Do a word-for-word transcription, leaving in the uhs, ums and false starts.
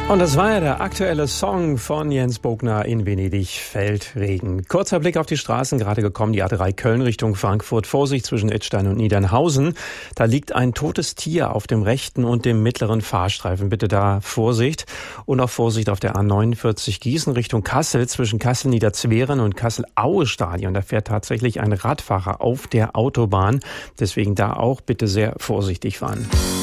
Und das war ja der aktuelle Song von Jens Bogner: In Venedig fällt Regen. Kurzer Blick auf die Straßen, gerade gekommen, die A drei Köln Richtung Frankfurt. Vorsicht zwischen Idstein und Niedernhausen. Da liegt ein totes Tier auf dem rechten und dem mittleren Fahrstreifen. Bitte da Vorsicht. Und auch Vorsicht auf der A neunundvierzig Gießen Richtung Kassel zwischen Kassel-Niederzweren und Kassel-Aue-Stadion. Da fährt tatsächlich ein Radfahrer auf der Autobahn. Deswegen da auch bitte sehr vorsichtig fahren.